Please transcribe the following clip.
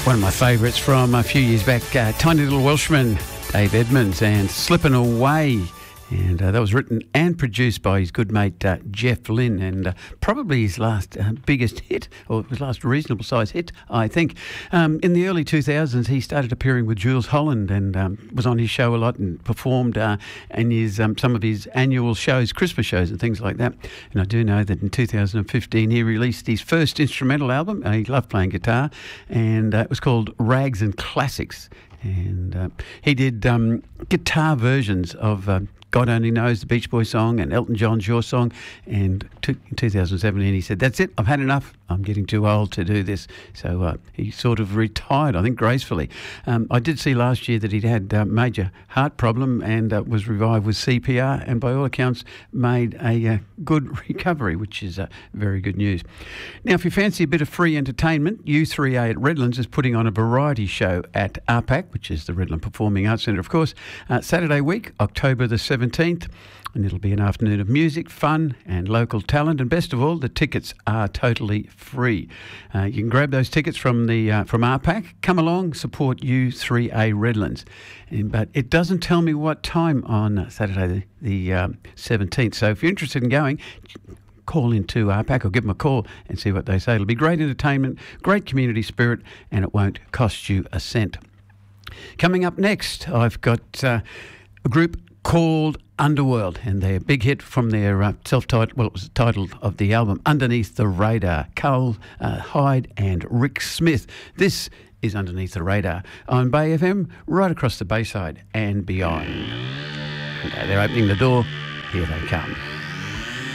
One of my favourites from a few years back, Tiny Little Welshman, Dave Edmunds, and Slippin' Away. And that was written and produced by his good mate Jeff Lynne, and probably his last biggest hit, or his last reasonable size hit, I think. In the early 2000s, he started appearing with Jules Holland and was on his show a lot and performed in his some of his annual shows, Christmas shows and things like that. And I do know that in 2015 he released his first instrumental album. He loved playing guitar, and it was called Rags and Classics. And he did guitar versions of God Only Knows, the Beach Boys song, and Elton John's Your Song. And in 2017 he said, that's it, I've had enough. I'm getting too old to do this. So he sort of retired, I think, gracefully. I did see last year that he'd had a major heart problem and was revived with CPR, and by all accounts made a good recovery, which is very good news. Now, if you fancy a bit of free entertainment, U3A at Redlands is putting on a variety show at RPAC, which is the Redland Performing Arts Centre, of course, Saturday week, October the 17th. And it'll be an afternoon of music, fun and local talent. And best of all, the tickets are totally free. You can grab those tickets from RPAC. Come along, support U3A Redlands. But it doesn't tell me what time on Saturday the 17th. So if you're interested in going, call into RPAC or give them a call and see what they say. It'll be great entertainment, great community spirit, and it won't cost you a cent. Coming up next, I've got a group called Underworld, and their big hit from their self-titled, well, it was the title of the album, Underneath the Radar, Carl Hyde and Rick Smith. This is Underneath the Radar on Bay FM, right across the Bayside and beyond. Okay, they're opening the door. Here they come.